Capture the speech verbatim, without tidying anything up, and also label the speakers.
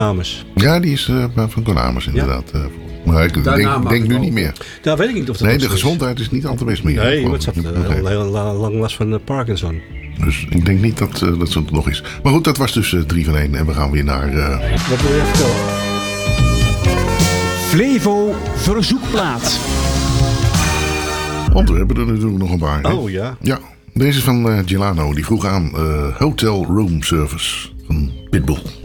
Speaker 1: Amers.
Speaker 2: Ja, die is uh, van Konamers inderdaad. Ja. Uh, maar ik Daarna denk, denk nu niet meer.
Speaker 1: Ja, weet ik niet of dat
Speaker 2: Nee, de gezondheid is niet al te best meer.
Speaker 1: Nee, maar het had uh, heel, heel lang last van uh, Parkinson.
Speaker 2: Dus ik denk niet dat, uh, dat ze het nog is. Maar goed, dat was dus uh, drie van één. En we gaan weer naar... Uh...
Speaker 1: Wat wil je vertellen?
Speaker 3: Flevo verzoekplaat.
Speaker 2: Want we hebben er natuurlijk nog een paar.
Speaker 1: Oh ja.
Speaker 2: Ja, deze is van uh, Gelano. Die vroeg aan uh, Hotel Room Service van Pitbull.